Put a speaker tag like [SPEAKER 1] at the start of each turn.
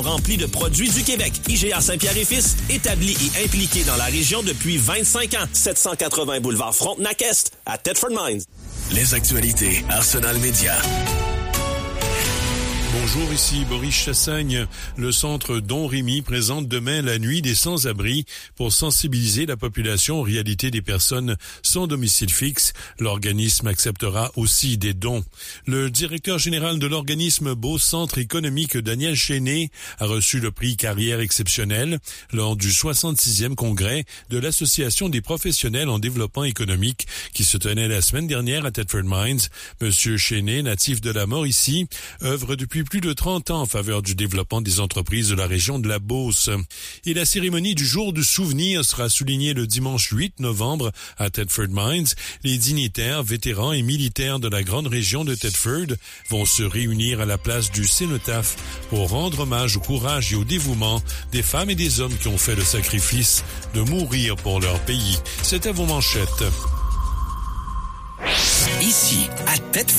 [SPEAKER 1] Rempli de produits du Québec. IGA Saint-Pierre et Fils, établi et impliqué dans la région depuis 25 ans. 780 boulevard Frontenac-Est à Thetford Mines.
[SPEAKER 2] Les actualités Arsenal Média.
[SPEAKER 3] Bonjour, ici Boris Chassagne. Le centre Don Rémy présente demain la nuit des sans-abri pour sensibiliser la population aux réalités des personnes sans domicile fixe. L'organisme acceptera aussi des dons. Le directeur général de l'organisme Beau Centre économique, Daniel Chéné, a reçu le prix Carrière exceptionnelle lors du 66e congrès de l'Association des professionnels en développement économique qui se tenait la semaine dernière à Thetford Mines. Monsieur Chéné, natif de la Mauricie, œuvre depuis plus de 30 ans en faveur du développement des entreprises de la région de la Beauce. Et la cérémonie du jour du souvenir sera soulignée le dimanche 8 novembre à Thetford Mines. Les dignitaires, vétérans et militaires de la grande région de Thetford vont se réunir à la place du Cénotaphe pour rendre hommage au courage et au dévouement des femmes et des hommes qui ont fait le sacrifice de mourir pour leur pays. C'était vos manchettes.
[SPEAKER 2] Ici, à Thetford.